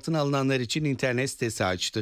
gözaltına alınanlar için internet sitesi açtı.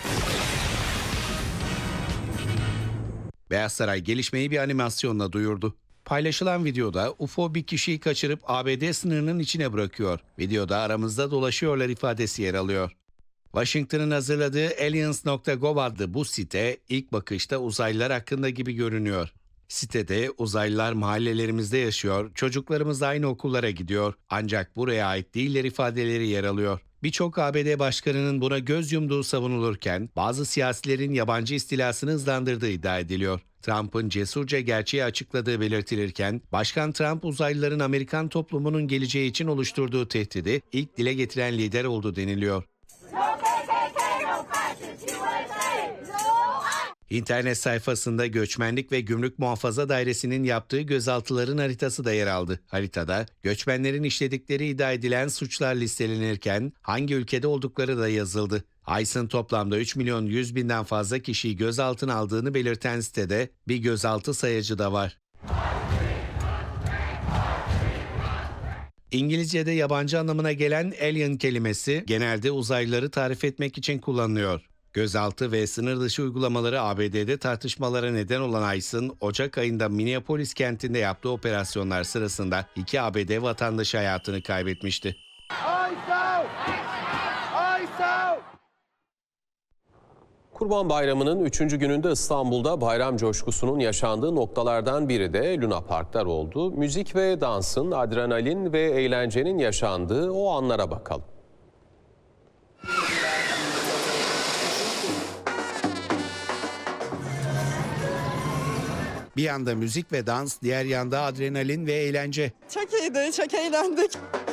Beyaz Saray gelişmeyi bir animasyonla duyurdu. Paylaşılan videoda UFO bir kişiyi kaçırıp ABD sınırının içine bırakıyor. Videoda aramızda dolaşıyorlar ifadesi yer alıyor. Washington'ın hazırladığı Aliens.gov adlı bu site ilk bakışta uzaylılar hakkında gibi görünüyor. Sitede uzaylılar mahallelerimizde yaşıyor, çocuklarımız aynı okullara gidiyor ancak buraya ait değiller ifadeleri yer alıyor. Birçok ABD başkanının buna göz yumduğu savunulurken bazı siyasilerin yabancı istilasını hızlandırdığı iddia ediliyor. Trump'ın cesurca gerçeği açıkladığı belirtilirken Başkan Trump uzaylıların Amerikan toplumunun geleceği için oluşturduğu tehdidi ilk dile getiren lider oldu deniliyor. İnternet sayfasında Göçmenlik ve Gümrük Muhafaza Dairesi'nin yaptığı gözaltıların haritası da yer aldı. Haritada göçmenlerin işledikleri iddia edilen suçlar listelenirken hangi ülkede oldukları da yazıldı. ICE'ın toplamda 3.100.000'den fazla kişiyi gözaltına aldığını belirten sitede bir gözaltı sayacı da var. İngilizce'de yabancı anlamına gelen alien kelimesi genelde uzaylıları tarif etmek için kullanılıyor. Gözaltı ve sınır dışı uygulamaları ABD'de tartışmalara neden olan ICE'ın Ocak ayında Minneapolis kentinde yaptığı operasyonlar sırasında 2 ABD vatandaşı hayatını kaybetmişti. Kurban Bayramı'nın 3. gününde İstanbul'da bayram coşkusunun yaşandığı noktalardan biri de Luna Parklar oldu. Müzik ve dansın, adrenalin ve eğlencenin yaşandığı o anlara bakalım. Bir yanda müzik ve dans, diğer yanda adrenalin ve eğlence. Çok iyiydi, çok eğlendik.